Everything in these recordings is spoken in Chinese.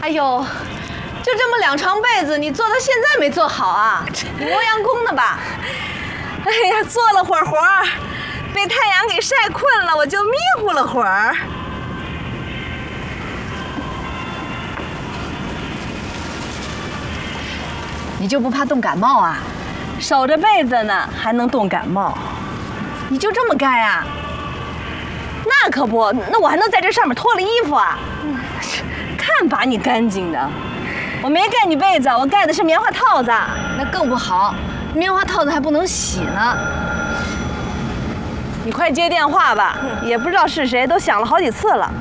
呦，就这么2床被子，你做到现在没做好啊？你磨洋工呢吧？ 哎呀，做了会儿活儿，被太阳给晒困了，我就迷糊了会儿。 你就不怕冻感冒啊？ 守着被子呢，还能冻感冒？ 你就这么盖啊？ 那可不，那我还能在这上面脱了衣服啊？看把你干净的！我没盖你被子，我盖的是棉花套子。 那更不好，棉花套子还不能洗呢。 你快接电话吧，也不知道是谁，都响了好几次了。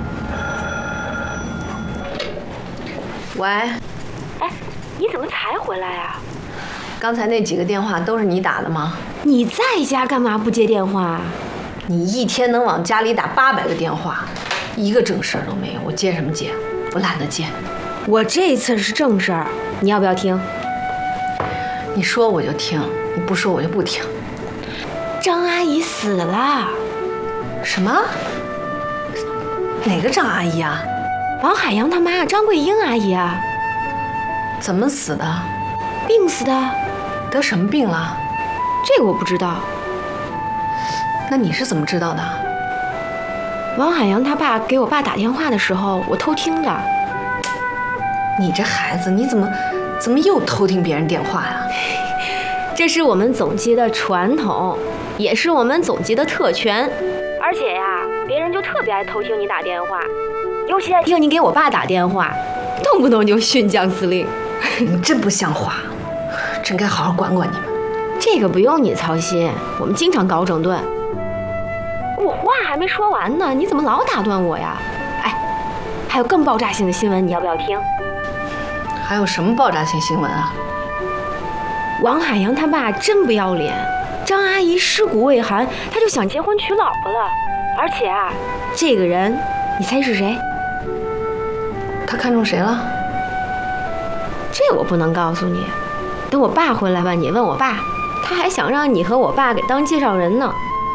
喂， 哎，你怎么才回来呀？ 刚才那几个电话都是你打的吗？ 你在家干嘛不接电话？ 你一天能往家里打800个电话，一个正事儿都没有，我接什么接？我懒得接。 我这次是正事儿，你要不要听？ 你说我就听，你不说我就不听。 张阿姨死了。 什么？哪个张阿姨啊？ 王海洋他妈张桂英阿姨啊。 怎么死的？ 病死的。 得什么病了？ 这个我不知道。 那你是怎么知道的？ 王海洋他爸给我爸打电话的时候，我偷听的。 你这孩子，你怎么又偷听别人电话呀？ 这是我们总机的传统，也是我们总机的特权。而且呀，别人就特别爱偷听你打电话，尤其爱听你给我爸打电话，动不动就训将司令。 你真不像话，真该好好管管你们。 这个不用你操心，我们经常搞整顿。我话还没说完呢，你怎么老打断我呀？哎，还有更爆炸性的新闻，你要不要听？ 还有什么爆炸性新闻啊？ 王海洋他爸真不要脸，张阿姨尸骨未寒，他就想结婚娶老婆了。而且啊，这个人，你猜是谁？ 他看中谁了？ 这我不能告诉你。等我爸回来吧，你问我爸，他还想让你和我爸给当介绍人呢。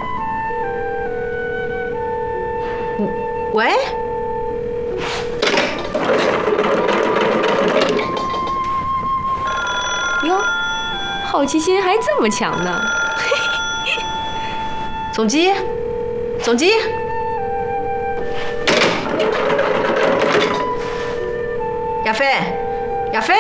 喂？ 哟，好奇心还这么强呢。 总机，总机，亚飞，亚飞，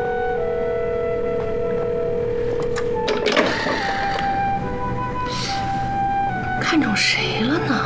看中谁了呢？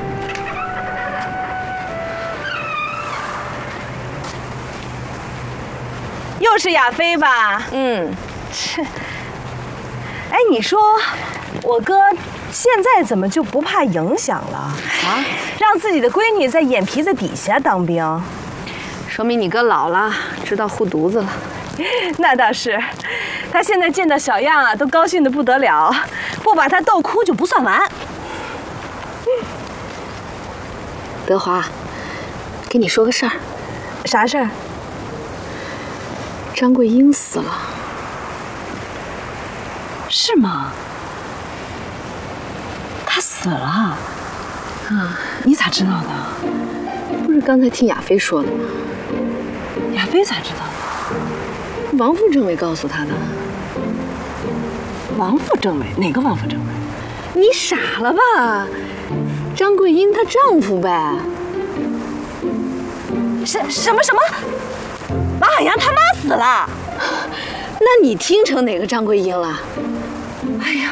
又是亚飞吧？ 嗯， 是。哎，你说我哥现在怎么就不怕影响了啊？让自己的闺女在眼皮子底下当兵， 说明你哥老了，知道护犊子了。 那倒是，他现在见到小样啊，都高兴得不得了，不把他逗哭就不算完。 德华，跟你说个事儿。 啥事儿？ 张桂英死了。 是吗？她死了？啊，你咋知道的？ 不是刚才听亚飞说的吗？ 亚飞咋知道的？ 王副政委告诉他的。 王副政委？哪个王副政委？ 你傻了吧？张桂英她丈夫呗。 什么？王海洋他妈死了？ 那你听成哪个张桂英了？ 哎呀，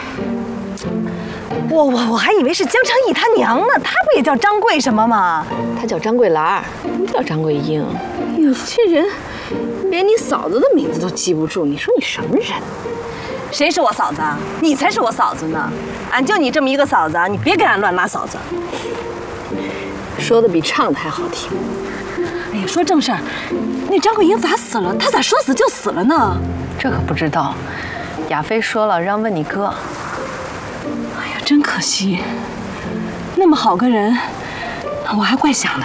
我还以为是江成义他娘呢，他不也叫张桂什么吗？ 她叫张桂兰，不叫张桂英。你这人连你嫂子的名字都记不住，你说你什么人？ 谁是我嫂子啊？你才是我嫂子呢！俺就你这么一个嫂子，你别给俺乱拉嫂子。 说的比唱的还好听。 哎呀，说正事儿，那张桂英咋死了？她咋说死就死了呢？ 这可不知道。亚飞说了，让问你哥。 哎呀，真可惜，那么好个人，我还怪想的。